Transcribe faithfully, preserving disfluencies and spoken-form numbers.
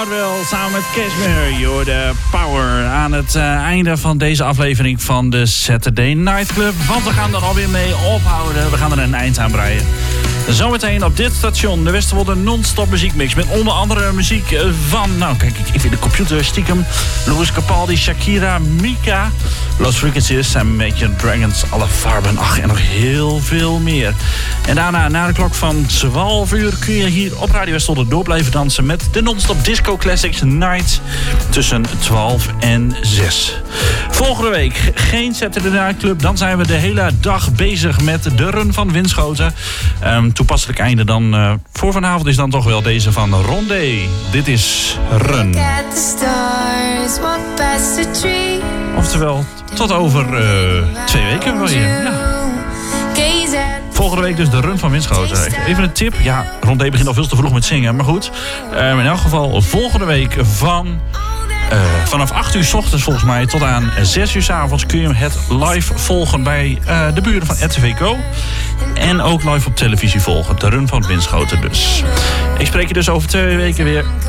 Hardwell samen met Cashmere. Je hoorde Power aan het uh, einde van deze aflevering van de Saturday Night Club. Want we gaan er alweer mee ophouden. We gaan er een eind aan breien. Zometeen op dit station de Westerwolde non-stop muziekmix. Met onder andere muziek van... Nou, kijk, ik vind de computer stiekem. Louis Capaldi, Shakira, Mika, Lost Frequencies en Major Dragons, Alle Farben. Ach, en nog heel veel meer. En daarna, na de klok van twaalf uur... kun je hier op Radio Westerwolde door blijven dansen... met de non-stop Disco Classics Night tussen twaalf en zes. Volgende week geen Saturday Night Club. Dan zijn we de hele dag bezig met de run van Winschoten. Um, toepasselijk einde dan uh, voor vanavond is dan toch wel deze van Rondé. Dit is Run. Oftewel, tot over uh, twee weken wil je. Ja. Volgende week dus de run van Winschoten. Even een tip. Ja, Rondé begint al veel te vroeg met zingen. Maar goed, uh, in elk geval volgende week van... Uh, vanaf acht uur 's ochtends volgens mij tot aan zes uur 's avonds kun je het live volgen bij uh, de buren van R T V Go. En ook live op televisie volgen. De run van Winschoten dus. Ik spreek je dus over twee weken weer.